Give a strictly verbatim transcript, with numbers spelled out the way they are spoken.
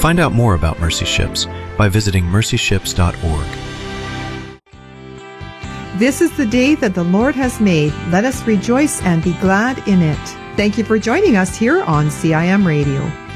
Find out more about Mercy Ships by visiting mercy ships dot org. This is the day that the Lord has made. Let us rejoice and be glad in it. Thank you for joining us here on C I M Radio.